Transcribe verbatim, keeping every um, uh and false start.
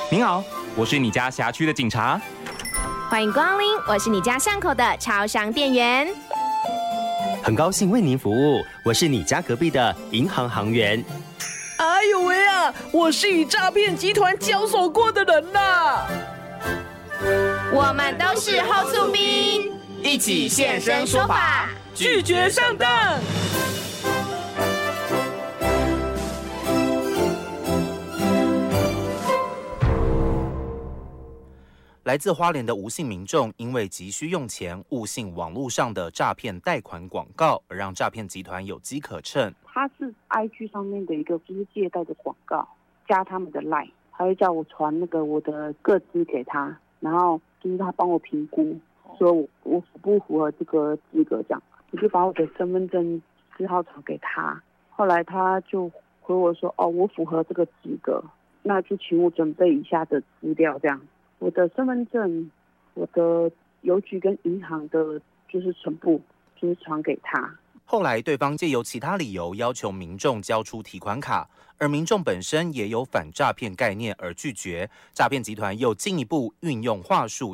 您好，我是你家辖区的警察。 欢迎光临，我是你家巷口的超商店员。 很高兴为您服务，我是你家隔壁的银行行员。 哎呦喂啊，我是与诈骗集团交手过的人呐。 我们都是后厝兵， 一起现身说法， 拒绝上当。 来自花莲的吴姓民众，因为急需用钱，误信网络上的诈骗贷款广告，而让诈骗集团有机可乘。 他是 I G 上面的一个就是借贷的广告，加他们的 Line， 他会叫我传那个我的个资给他，然后就是他帮我评估，说我我符不符合这个资格这样，我就把我的身份证字号传给他，后来他就回我说，哦，我符合这个资格，那就请我准备以下的资料这样。我的身份证、我的邮局跟银行的，就是全部就是传给他。 后来，对方借由其他理由要求民众交出提款卡，而民众本身也有反诈骗概念而拒绝，诈骗集团又进一步运用话术